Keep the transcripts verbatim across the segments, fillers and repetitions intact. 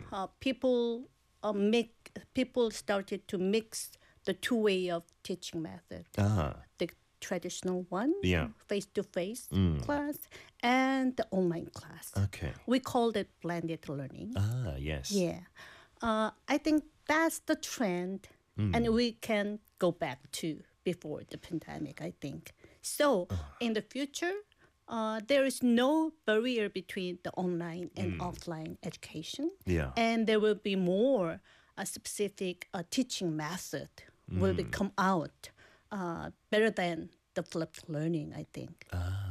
uh, people uh, make people started to mix the two way of teaching method. Ah. The traditional one, Yeah. face-to-face Mm. class, and the online class. Okay. We called it blended learning. Ah, yes. Yeah. Uh, I think that's the trend, Mm. and we can go back to before the pandemic, I think. So in the future, uh, there is no barrier between the online and offline education. Yeah. And there will be more uh, specific uh, teaching method will be come out uh, better than the flipped learning, I think.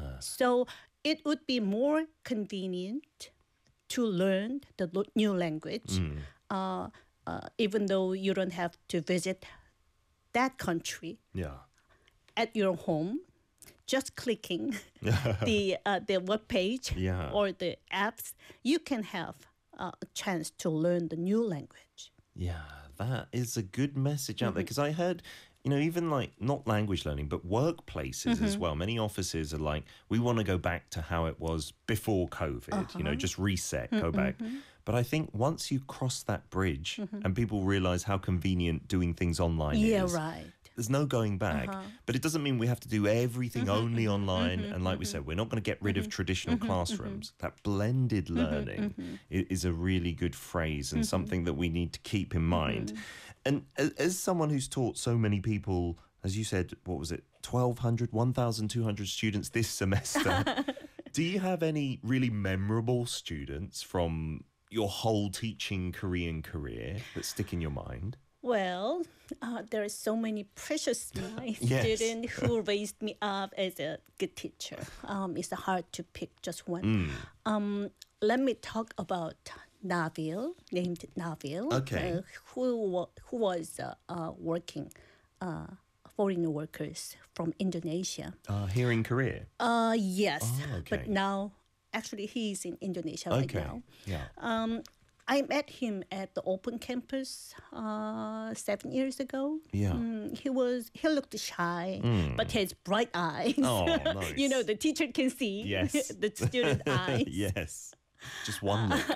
So it would be more convenient to learn the lo- new language, uh, uh, even though you don't have to visit that country Yeah. at your home. Just clicking the uh, the web page Yeah. or the apps, you can have uh, a chance to learn the new language. Yeah, that is a good message out there Mm-hmm. because I heard, you know, even like not language learning, but workplaces as Mm-hmm. well. Many offices are like, we want to go back to how it was before COVID, you know, Uh-huh. just reset, go Mm-hmm. back. But I think once you cross that bridge and people realize how convenient doing things online Yeah, is, right. there's no going back. But it doesn't mean we have to do everything only online. And like we said, we're not going to get rid of traditional classrooms. That blended learning i- is a really good phrase and something that we need to keep in mind. And a- as someone who's taught so many people, as you said, what was it, twelve hundred, one thousand two hundred students this semester, do you have any really memorable students from your whole teaching Korean career that stick in your mind? Well, uh, there are so many precious my Yes. students who raised me up as a good teacher. Um, it's hard to pick just one. Um, let me talk about Nabil, named Nabil, Okay. uh, who wa- who was uh, uh, working uh, foreign workers from Indonesia. Uh, here in Korea. Uh, yes, Oh, okay. but now actually he's in Indonesia right Okay. now. Yeah. Um, I met him at the open campus uh, seven years ago. Yeah. Mm, he was he looked shy, but his bright eyes. Oh, nice. You know, the teacher can see Yes. the student eyes. Yes. Just one look.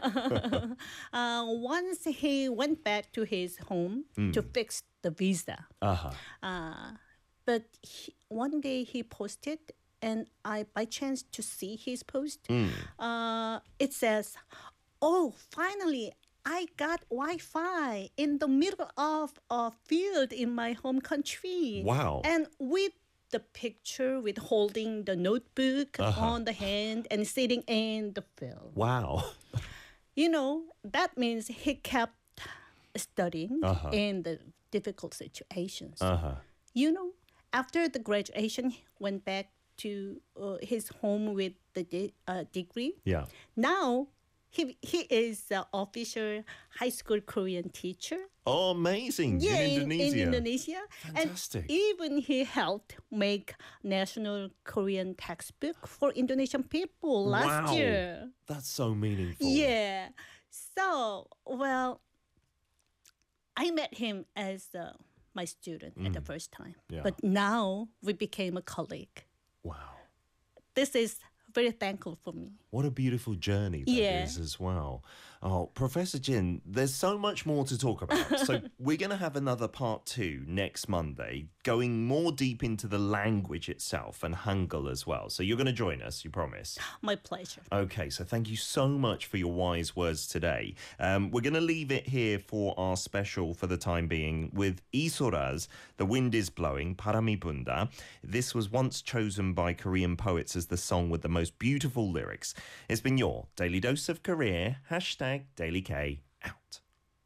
Uh, once he went back to his home to fix the visa, Uh-huh. but he, one day he posted, and I by chance to see his post. Uh, it says, "Oh, finally, I got Wi-Fi in the middle of a field in my home country." Wow. And with the picture with holding the notebook Uh-huh. on the hand and sitting in the field. Wow. You know, that means he kept studying Uh-huh. in the difficult situations. Uh-huh. You know, after the graduation, he went back to uh, his home with the de- uh, degree. Yeah. Now, he he is an official high school Korean teacher. Oh, amazing. Yeah, in Indonesia. in Indonesia. Fantastic. And even he helped make national Korean textbook for Indonesian people last Wow. year. That's so meaningful. Yeah. So, well, I met him as uh, my student at the first time. Yeah. But now we became a colleague. Wow. This is very thankful for me. What a beautiful journey that is Yeah. as well. Oh, Professor Jin, there's so much more to talk about. So we're going to have another part two next Monday, going more deep into the language itself and Hangul as well. So you're going to join us, you promise? My pleasure. Okay, so thank you so much for your wise words today. Um, we're going to leave it here for our special for the time being with Isora's The Wind is Blowing, Parami Bunda. This was once chosen by Korean poets as the song with the most beautiful lyrics. It's been your Daily Dose of Korea, hashtag Daily K.